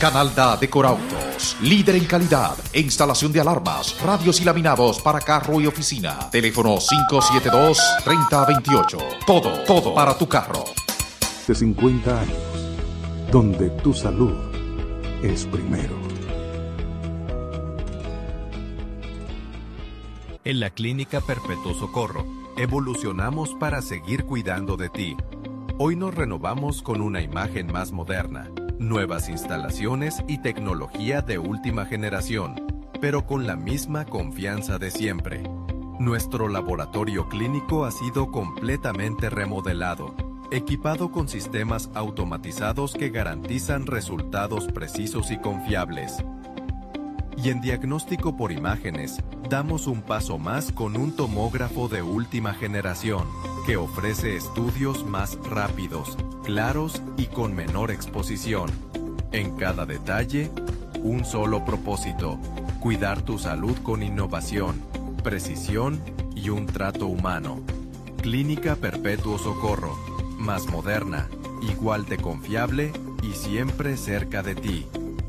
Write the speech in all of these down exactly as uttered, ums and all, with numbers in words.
Canalda Decorautos, líder en calidad e instalación de alarmas, radios y laminados para carro y oficina. Teléfono cinco siete dos, tres cero dos ocho. Todo, todo para tu carro. De cincuenta años, donde tu salud es primero. En la Clínica Perpetuo Socorro, evolucionamos para seguir cuidando de ti. Hoy nos renovamos con una imagen más moderna, nuevas instalaciones y tecnología de última generación, pero con la misma confianza de siempre. Nuestro laboratorio clínico ha sido completamente remodelado, equipado con sistemas automatizados que garantizan resultados precisos y confiables. Y en diagnóstico por imágenes, damos un paso más con un tomógrafo de última generación, que ofrece estudios más rápidos, claros y con menor exposición. En cada detalle, un solo propósito: cuidar tu salud con innovación, precisión y un trato humano. Clínica Perpetuo Socorro, más moderna, igual de confiable y siempre cerca de ti.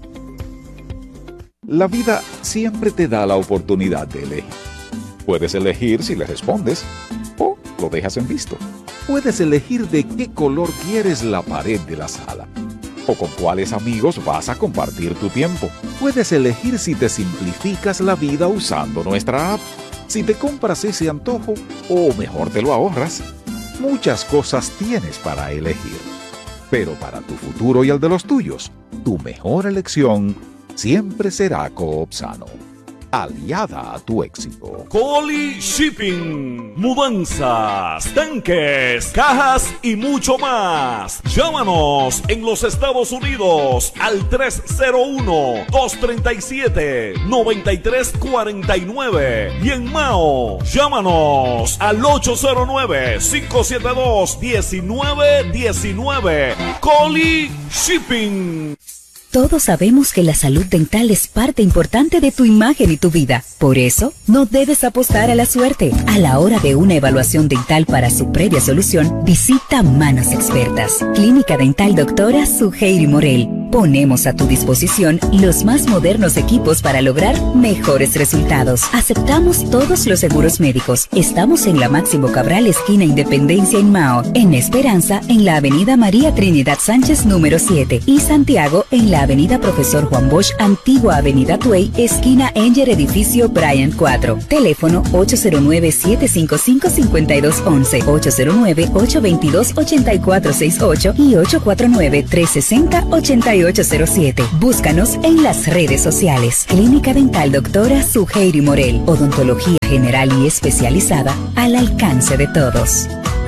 La vida siempre te da la oportunidad de elegir. Puedes elegir si le respondes o lo dejas en visto. Puedes elegir de qué color quieres la pared de la sala o con cuáles amigos vas a compartir tu tiempo. Puedes elegir si te simplificas la vida usando nuestra app, si te compras ese antojo o mejor te lo ahorras. Muchas cosas tienes para elegir, pero para tu futuro y el de los tuyos, tu mejor elección siempre será Coopsano, aliada a tu éxito. Coli Shipping, mudanzas, tanques, cajas y mucho más. Llámanos en los Estados Unidos al tres cero uno, dos tres siete, nueve tres cuatro nueve y en Mao, llámanos al ocho cero nueve, cinco siete dos, uno nueve uno nueve. Coli Shipping. Todos sabemos que la salud dental es parte importante de tu imagen y tu vida. Por eso, no debes apostar a la suerte. A la hora de una evaluación dental para su previa solución, visita Manos Expertas. Clínica Dental Doctora Suheiri Morel. Ponemos a tu disposición los más modernos equipos para lograr mejores resultados. Aceptamos todos los seguros médicos. Estamos en la Máximo Cabral, esquina Independencia en Mao. En Esperanza, en la avenida María Trinidad Sánchez, número siete. Y Santiago, en la avenida Profesor Juan Bosch, antigua avenida Tuey, esquina Enger, edificio Bryant cuatro. Teléfono ocho cero nueve, siete cinco cinco, cinco dos uno uno, ocho cero nueve, ocho dos dos, ocho cuatro seis ocho y ocho cuatro nueve, tres seis cero, ocho ocho cero siete. Búscanos en las redes sociales. Clínica Dental Doctora Suheiri Morel. Odontología general y especializada al alcance de todos.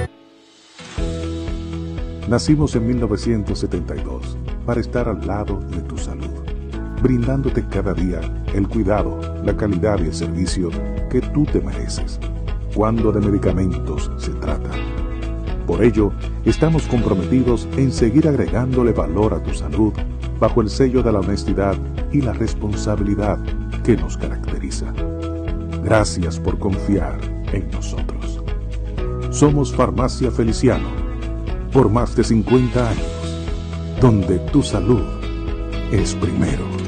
Nacimos en mil novecientos setenta y dos para estar al lado de tu salud, brindándote cada día el cuidado, la calidad y el servicio que tú te mereces, cuando de medicamentos se trata. Por ello, estamos comprometidos en seguir agregándole valor a tu salud bajo el sello de la honestidad y la responsabilidad que nos caracteriza. Gracias por confiar en nosotros. Somos Farmacia Feliciano, por más de cincuenta años, donde tu salud es primero.